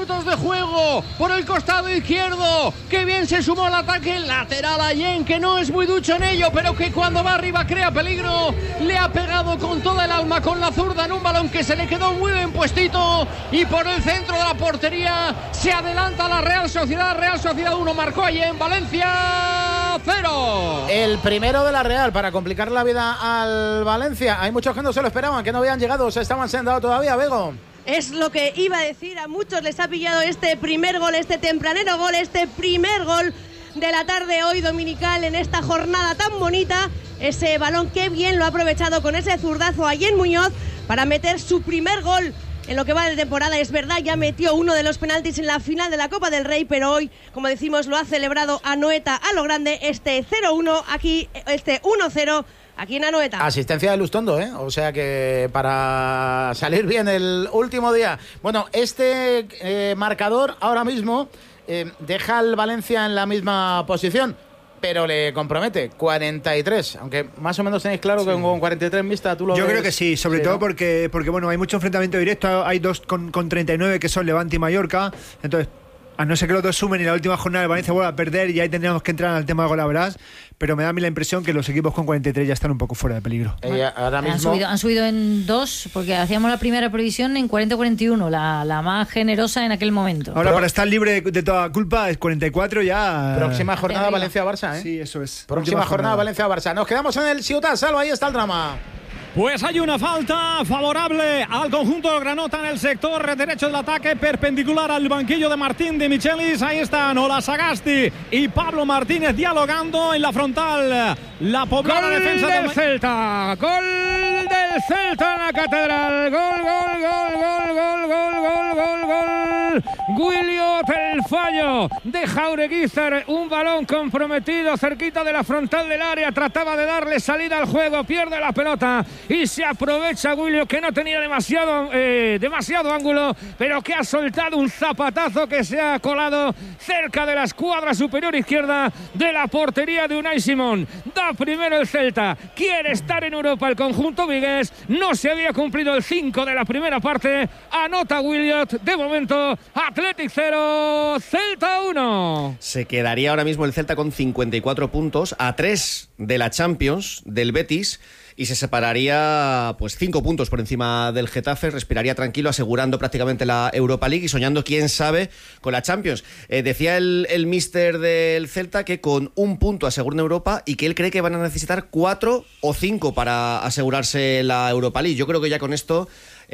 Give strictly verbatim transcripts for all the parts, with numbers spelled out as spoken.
minutos de juego por el costado izquierdo. Qué bien se sumó al ataque lateral a Yen, que no es muy ducho en ello, pero que cuando va arriba crea peligro. Le ha pegado con toda el alma con la zurda en un balón que se le quedó muy bien puestito, y por el centro de la portería se adelanta la Real Sociedad. Real Sociedad uno, marcó allí en Valencia cero. El primero de la Real para complicar la vida al Valencia. Hay muchos que no se lo esperaban, que no habían llegado, se estaban sentando todavía, Bego. Es lo que iba a decir, a muchos les ha pillado este primer gol, este tempranero gol, este primer gol de la tarde hoy dominical en esta jornada tan bonita. Ese balón que bien lo ha aprovechado con ese zurdazo a Yen Muñoz para meter su primer gol en lo que va de temporada. Es verdad, ya metió uno de los penaltis en la final de la Copa del Rey, pero hoy, como decimos, lo ha celebrado Anoeta a lo grande, este cero uno aquí, este uno cero aquí en Anoeta. Asistencia de Lustondo, ¿eh? O sea que para salir bien el último día. Bueno, este eh, marcador ahora mismo eh, deja al Valencia en la misma posición, pero le compromete cuarenta y tres, aunque más o menos tenéis claro sí. que con cuarenta y tres mixta tú lo Yo ves. creo que sí, sobre sí, todo ¿no? porque, porque bueno, hay mucho enfrentamiento directo, hay dos con, con treinta y nueve que son Levante y Mallorca, entonces a no ser que los dos sumen y la última jornada el Valencia vuelva a perder y ahí tendríamos que entrar al tema de golaveras, pero me da a mí la impresión que los equipos con cuarenta y tres ya están un poco fuera de peligro. Eh, ahora mismo... han, subido, han subido en dos, porque hacíamos la primera previsión en cuarenta cuarenta y uno, la, la más generosa en aquel momento. Ahora, pero, para estar libre de, de toda culpa, es cuarenta y cuatro ya... Próxima jornada Valencia-Barça, ¿eh? Sí, eso es. Próxima jornada, jornada Valencia-Barça. Nos quedamos en el Ciutat Salva, ahí está el drama. Pues hay una falta favorable al conjunto de Granota en el sector derecho del ataque, perpendicular al banquillo de Martín de Michelis. Ahí están Ola Sagasti y Pablo Martínez dialogando en la frontal. La poblada gol defensa del de... Celta, gol del Celta en la Catedral. Gol, gol, gol, gol, gol, gol, gol, gol, gol. Williot, el fallo de Jaureguizar, un balón comprometido cerquita de la frontal del área, trataba de darle salida al juego, pierde la pelota y se aprovecha Williot, que no tenía demasiado, eh, demasiado ángulo, pero que ha soltado un zapatazo que se ha colado cerca de la escuadra superior izquierda de la portería de Unai Simón. Da primero el Celta, quiere estar en Europa el conjunto vigués, no se había cumplido el cinco de la primera parte, anota Williot, de momento Athletic cero, Celta uno. Se quedaría ahora mismo el Celta con cincuenta y cuatro puntos, a tres de la Champions, del Betis, y se separaría pues cinco puntos por encima del Getafe, respiraría tranquilo, asegurando prácticamente la Europa League y soñando, quién sabe, con la Champions. Eh, decía el, el míster del Celta que con un punto aseguran Europa y que él cree que van a necesitar cuatro o cinco para asegurarse la Europa League. Yo creo que ya con esto,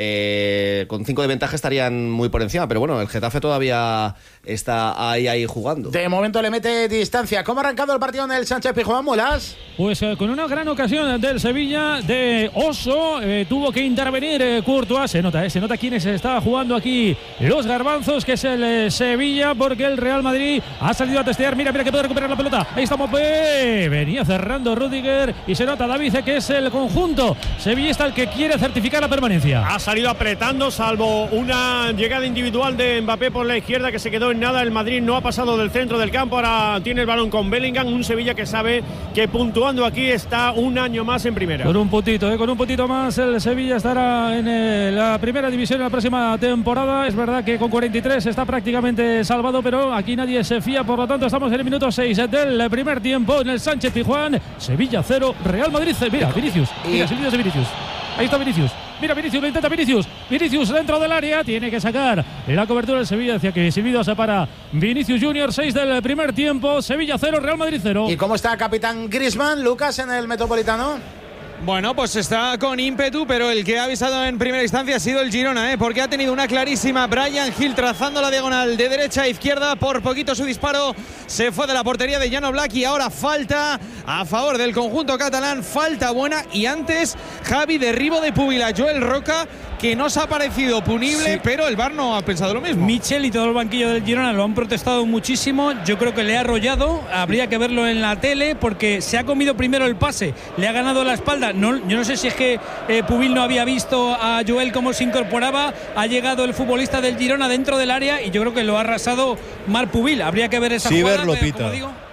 eh, con cinco de ventaja estarían muy por encima, pero bueno, el Getafe todavía está ahí, ahí jugando. De momento le mete distancia. ¿Cómo ha arrancado el partido en el Sánchez Pizjuán, Mulas? Pues eh, con una gran ocasión del Sevilla, de Oso, eh, tuvo que intervenir eh, Courtois, se nota, eh, se nota quiénes estaba jugando aquí los garbanzos, que es el eh, Sevilla, porque el Real Madrid ha salido a testear, mira, mira que puede recuperar la pelota, ahí estamos, eh, venía cerrando Rüdiger y se nota, David, que es el conjunto sevillista el que quiere certificar la permanencia. Ha salido apretando, salvo una llegada individual de Mbappé por la izquierda que se quedó en nada. El Madrid no ha pasado del centro del campo, ahora tiene el balón con Bellingham, un Sevilla que sabe que puntuando aquí está un año más en primera. Con un puntito, eh, con un puntito más el Sevilla estará en eh, la primera división en la próxima temporada. Es verdad que con cuarenta y tres está prácticamente salvado, pero aquí nadie se fía, por lo tanto estamos en el minuto seis del primer tiempo en el Sánchez Pizjuán. Sevilla cero, Real Madrid cero. Mira, Vinicius, mira, Vinicius de Vinicius. Ahí está Vinicius. Mira Vinicius, lo intenta Vinicius. Vinicius dentro del área, tiene que sacar la cobertura del Sevilla. Decía que Silvido se para Vinicius Junior, seis del primer tiempo. Sevilla cero, Real Madrid cero. ¿Y cómo está capitán Griezmann, Lucas, en el Metropolitano? Bueno, pues está con ímpetu, pero el que ha avisado en primera instancia ha sido el Girona, ¿eh? Porque ha tenido una clarísima. Bryan Gil trazando la diagonal de derecha a izquierda. Por poquito su disparo se fue de la portería de Jan Oblak y ahora falta a favor del conjunto catalán. Falta buena y antes Javi, derribo de Púbila. Joel Roca, que no se ha parecido punible, sí, pero el V A R no ha pensado lo mismo. Michel y todo el banquillo del Girona lo han protestado muchísimo. Yo creo que le ha arrollado. Habría que verlo en la tele porque se ha comido primero el pase. Le ha ganado la espalda. No, yo no sé si es que eh, Pubil no había visto a Joel cómo se incorporaba. Ha llegado el futbolista del Girona dentro del área y yo creo que lo ha arrasado Marc Pubil. Habría que ver esa sí, jugada. Verlo, Pita.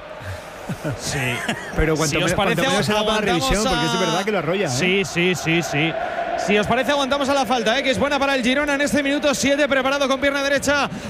Sí, pero cuanto, si me, cuanto menos se da para la revisión, a... porque es verdad que lo arrolla. Sí, ¿eh? sí, sí, sí. Si os parece, aguantamos a la falta, ¿eh? Que es buena para el Girona en este minuto siete, preparado con pierna derecha